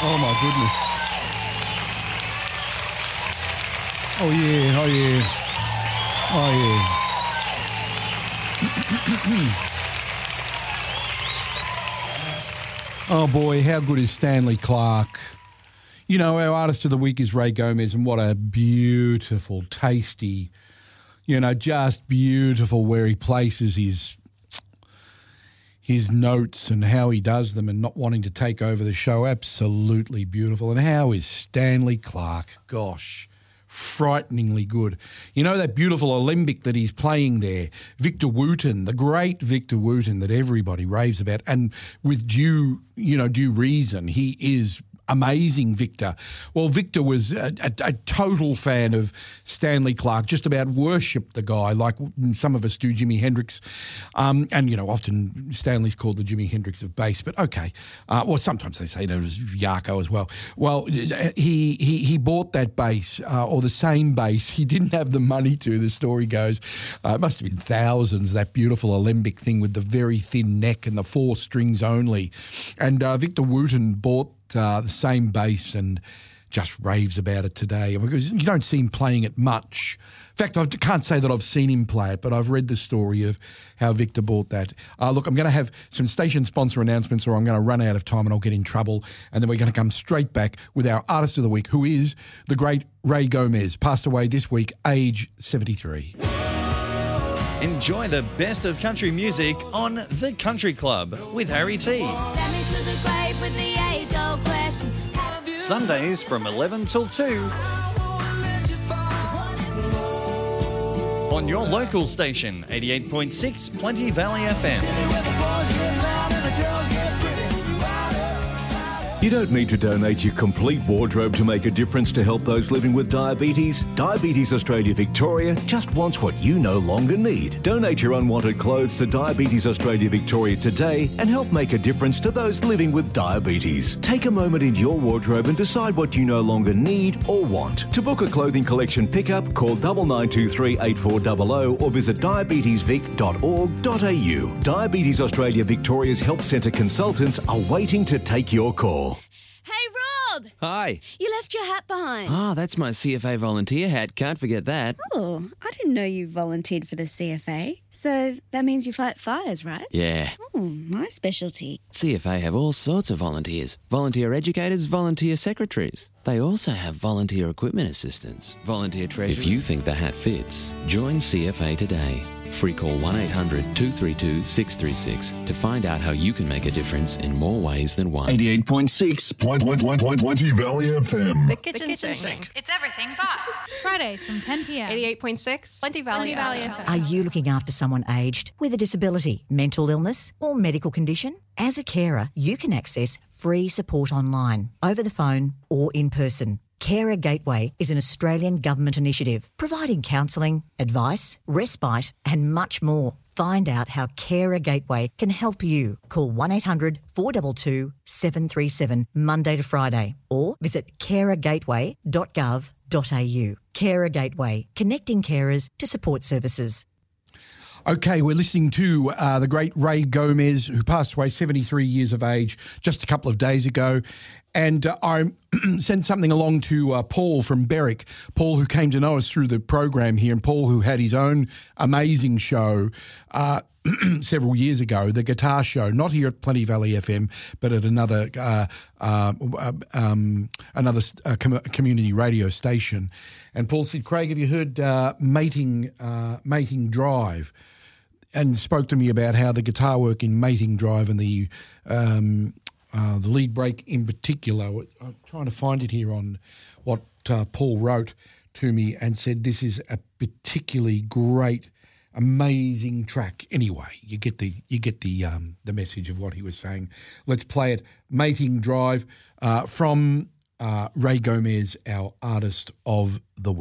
Oh, my goodness. Oh, yeah, oh, yeah. Oh, yeah. Oh, boy, how good is Stanley Clarke? You know, our artist of the week is Ray Gomez, and what a beautiful, tasty, just beautiful where he places his notes and how he does them and not wanting to take over the show. Absolutely beautiful. And how is Stanley Clarke? Gosh, frighteningly good. You know that beautiful Alembic that he's playing there, Victor Wooten, the great Victor Wooten that everybody raves about, and with due reason. He is amazing, Victor. Well, Victor was a total fan of Stanley Clarke, just about worshipped the guy like some of us do Jimi Hendrix. And, often Stanley's called the Jimi Hendrix of bass, but okay. Well, sometimes they say that as Yarko as well. Well, he bought that bass, or the same bass. He didn't have the money to, the story goes. It must have been thousands, that beautiful Alembic thing with the very thin neck and the 4 strings only. And Victor Wooten bought the same bass and just raves about it today, because you don't see him playing it much. In fact, I can't say that I've seen him play it, but I've read the story of how Victor bought that. Look, I'm going to have some station sponsor announcements, or I'm going to run out of time and I'll get in trouble, and then we're going to come straight back with our artist of the week, who is the great Ray Gomez, passed away this week, age 73. Enjoy the best of country music on The Country Club with Harry T. Sundays from 11 till 2 on your local station, 88.6 Plenty Valley FM. You don't need to donate your complete wardrobe to make a difference to help those living with diabetes. Diabetes Australia Victoria just wants what you no longer need. Donate your unwanted clothes to Diabetes Australia Victoria today and help make a difference to those living with diabetes. Take a moment in your wardrobe and decide what you no longer need or want. To book a clothing collection pickup, call 9923 8400 or visit diabetesvic.org.au. Diabetes Australia Victoria's Help Centre consultants are waiting to take your call. Hi. You left your hat behind. Ah, that's my CFA volunteer hat. Can't forget that. Oh, I didn't know you volunteered for the CFA. So that means you fight fires, right? Yeah. Oh, my specialty. CFA have all sorts of volunteers. Volunteer educators, volunteer secretaries. They also have volunteer equipment assistants, volunteer treasurers. If you think the hat fits, join CFA today. Free call 1-800-232-636 to find out how you can make a difference in more ways than one. 88.6 Plenty Valley FM. The kitchen sink. It's everything but. Fridays from 10 p.m. 88.6 Plenty Valley FM. Are you looking after someone aged with a disability, mental illness or medical condition? As a carer, you can access free support online, over the phone or in person. Carer Gateway is an Australian government initiative providing counselling, advice, respite and much more. Find out how Carer Gateway can help you. Call 1-800-422-737 Monday to Friday or visit carergateway.gov.au. Carer Gateway, connecting carers to support services. Okay, we're listening to the great Ray Gomez, who passed away 73 years of age just a couple of days ago. And I sent something along to Paul from Berwick, Paul who came to know us through the program here, and Paul who had his own amazing show several years ago, the Guitar Show, not here at Plenty Valley FM, but at another community radio station. And Paul said, Craig, have you heard Mating Drive? And spoke to me about how the guitar work in Mating Drive and the lead break in particular. I'm trying to find it here on what Paul wrote to me and said this is a particularly great, amazing track. Anyway, you get the message of what he was saying. Let's play it. Mating Drive from Ray Gomez, our artist of the week.